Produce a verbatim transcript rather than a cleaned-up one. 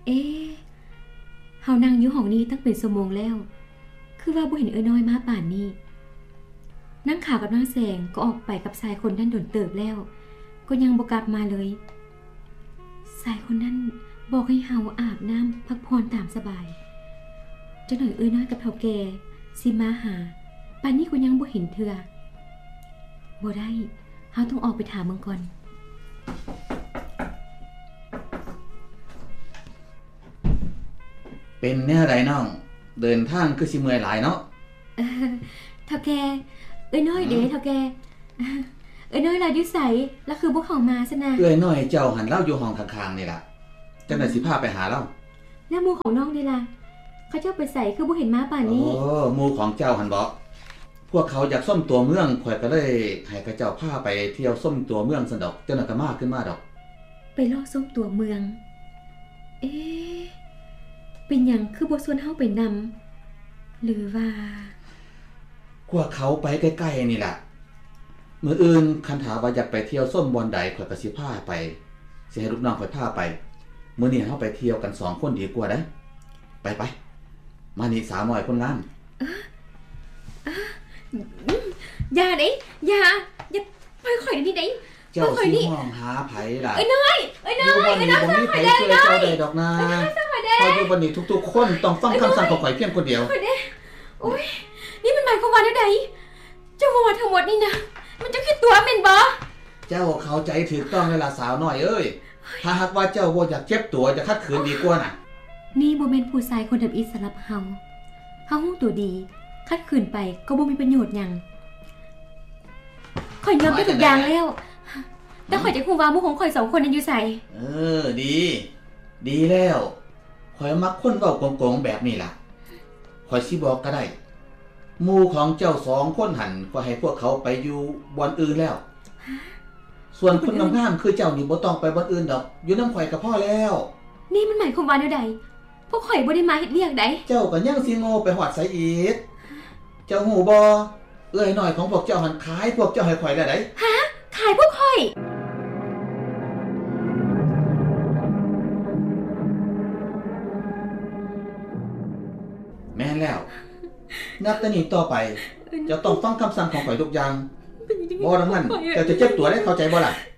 เอ๊ะเฮานั่งอยู่ห้องนี้ตั้งเป็นชั่วโมงแล้วคือว่าบ่เห็นเอ้ยน้อยมาป่านนี้นั่งข่าวกับนางแสงก็ออกไปกับชายคนนั้นโดนเติบแล้วก็ยังบ่กลับมาเลยชายคนนั้นบอกให้เฮาอาบน้ำพักผ่อนตามสบายเจ้าหน่อยเอ้ยน้อยกับเฒ่าแก่สิมาหาป่านนี้ก็ยังบ่เห็นเทื่อบ่ได้เฮาต้องออกไปถามเมืองก่อนเป็นแนวใดน้องเดินทางคือสิเมื่อยหลายเนาะเออเฒ่าแก่เอ้ยน้อยเด้เฒ่าแก่เอ้ยน้อยลาอยู่ไสแล้วคือบ่เข้ามาซะนะเอ้ยน้อยเจ้าหันเล่าอยู่ห้องข้างๆนี่ล่ะจังได๋สิพาไปหาเราแล้วหมู่ของน้องนี่ล่ะเขาเจ้าไปไสคือบ่เห็นมาป่านนี้โอ้หมู่ของเจ้าหันบ่พวกเขาอยากส้มตัวเมืองข่อยก็เลยให้เขาเจ้าพาไปเที่ยวส้มตัวเมืองซั่นดอกเจ้าน่ะก็มาขึ้นมาดอกไปลอกส้มตัวเมืองเอ๊ะเป็นหยังคือบ่ชวนเฮาไปนำหรือว่าพวกเขาไปใกล้ๆนี่ล่ะมื้ออื่นคันถามว่าอยากไปเที่ยวส้มบ่อนใดข่อยก็สิพาไปสิให้ลูกน้องข่อยพาไปมื้อนี้เฮาไปเที่ยวกันสองคนดีกว่าเด้อไปๆมานี่สาวน้อยคนงามอย่าเด้อย่าอย่าปล่อยข่อยนี่เด้เจ้าสิมองหาไผล่ะเอ้ยน้อยเอ้ยน้อยเอ้ยน้อยบ่มีไผช่วยเจ้าได้ดอกนะพออยู่บัดนี้ทุกๆคนต้องฟังคำสั่งของข่อยเพียงคนเดียวโอ๊ยนี่มันหมายความว่าจังได๋เจ้าว่าทั้งหมดนี่นะมันจะคิดตัวแม่นบ่เจ้าเข้าใจถูกต้องแล้วล่ะสาวน้อยเอ้ยถ้าหากว่าเจ้าบ่อยากเจ็บตัวจะขัดขืนดีกว่าน่ะนี่บ่แม่นผู้ชายคนทำอิสระเฮาเฮาฮู้ตัวดีขัดขืนไปก็บ่มีประโยชน์หยังข่อยยอมไปทุกอย่างแล้วแต่ข่อยจะฮู้ว่าหมู่ของข่อยสองคนนั้นอยู่ไสเออดีดีแล้วข่อยมักคนเว้าโกงๆแบบนี้ล่ะข่อยสิบอกก็ได้หมู่ของเจ้าสองคนหั่นก็ให้พวกเขาไปอยู่บ่อนอื่นแล้วส่วนคนงามๆคือเจ้านี่บ่ต้องไปบ่อนอื่นดอกอยู่นำข่อยก็พอแล้วนี่มันหมายความว่าแนวใดพวกข่อยบ่ได้มาเฮ็ดเวียกใดเจ้าก็ยังสิโง่ไปฮอดไสอีกเจ้าฮู้บ่เอ้ยน้อยของพวกเจ้าหันขายพวกเจ้าให้ข่อยแล้วไดฮะขายพวกข่อยแม่นแล้วนับแต่นี้ต่อไปเจ้าต้องฟังคำสั่งของข่อยทุกอย่างบ่ดังนั้นเจ้าจะเจ็บตัวได้เข้าใจบ่ล่ะ